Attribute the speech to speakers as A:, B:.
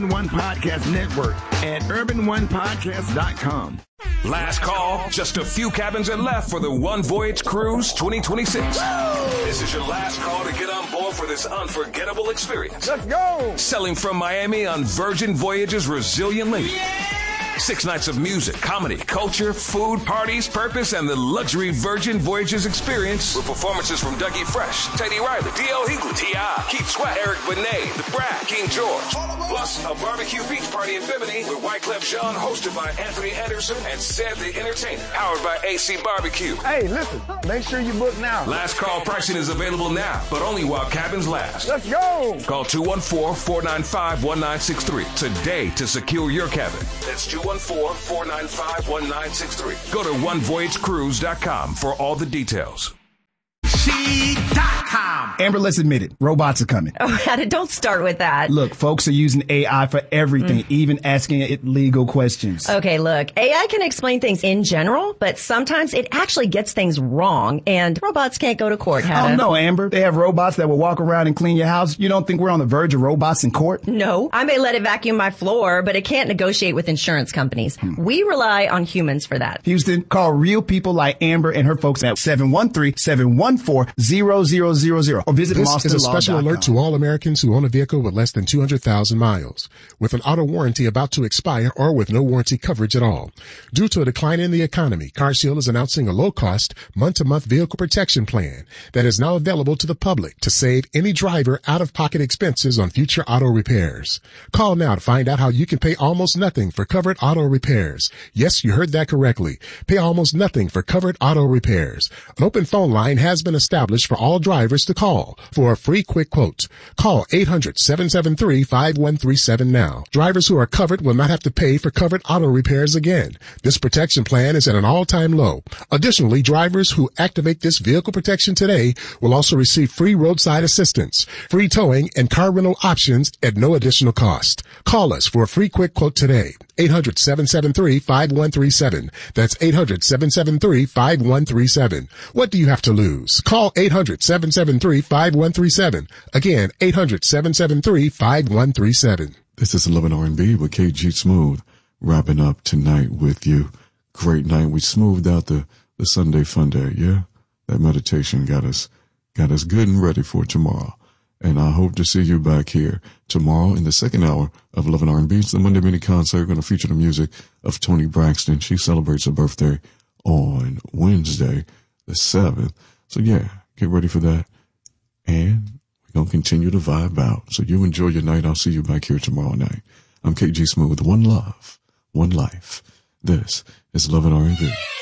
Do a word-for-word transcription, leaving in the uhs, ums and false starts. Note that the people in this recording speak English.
A: One Podcast Network at urban one podcast dot com.
B: Last call. Just a few cabins are left for the One Voyage Cruise twenty twenty-six. Woo! This is your last call to get on board for this unforgettable experience.
A: Let's go!
B: Sailing from Miami on Virgin Voyages Resilient Link. Yeah! Six nights of music, comedy, culture, food, parties, purpose, and the luxury Virgin Voyages experience with performances from Dougie Fresh, Teddy Riley, D L Hughley, T I, Keith Sweat, Eric Benet, The Brat, King George. Plus, a barbecue beach party in Bimini with Wyclef Jean, hosted by Anthony Anderson and Ced the Entertainer, powered by A C Barbecue.
A: Hey, listen, make sure you book now.
B: Last call pricing is available now, but only while cabins last.
A: Let's go!
B: Call two one four, four nine five, one nine six three today to secure your cabin. That's two one four, four nine five, one nine six three. Go to one voyage cruise dot com for all the details.
C: She dot com.
D: Amber, let's admit it. Robots are coming.
E: Oh, don't start with that.
D: Look, folks are using A I for everything, mm. even asking it legal questions.
E: Okay, look, A I can explain things in general, but sometimes it actually gets things wrong, and robots can't go to court, Hannah.
D: Oh, no, Amber. They have robots that will walk around and clean your house. You don't think we're on the verge of robots in court?
E: No. I may let it vacuum my floor, but it can't negotiate with insurance companies. Hmm. We rely on humans for that.
D: Houston, call real people like Amber and her folks at seven one three, seven one four, zero zero zero zero or visit
F: This is a special alert to all Americans who own a vehicle with less than two hundred thousand miles, with an auto warranty about to expire or with no warranty coverage at all. Due to a decline in the economy, CarShield is announcing a low-cost, month-to-month vehicle protection plan that is now available to the public to save any driver out-of-pocket expenses on future auto repairs. Call now to find out how you can pay almost nothing for covered auto repairs. Yes, you heard that correctly. Pay almost nothing for covered auto repairs. An open phone line has been established for all drivers to call for a free quick quote. Call eight hundred, seven seven three, five one three seven now. Drivers who are covered will not have to pay for covered auto repairs again. This protection plan is at an all-time low. Additionally, drivers who activate this vehicle protection today will also receive free roadside assistance, free towing, and car rental options at no additional cost. Call us for a free quick quote today. eight hundred, seven seven three, five one three seven. That's eight hundred, seven seven three, five one three seven. What do you have to lose? Call eight hundred, seven seven three, five one three seven. Again, eight hundred, seven seven three, five one three seven.
G: This is eleven R and B with K G Smooth, wrapping up tonight with you. Great night. We smoothed out the, the Sunday fun day, yeah? That meditation got us, got us good and ready for tomorrow. And I hope to see you back here tomorrow in the second hour of eleven R and B. It's the Monday mini concert going to feature the music of Toni Braxton. She celebrates her birthday on Wednesday, the seventh. So yeah, get ready for that. And we're going to continue to vibe out. So you enjoy your night. I'll see you back here tomorrow night. I'm K G Smooth. One love, one life. This is eleven R and B.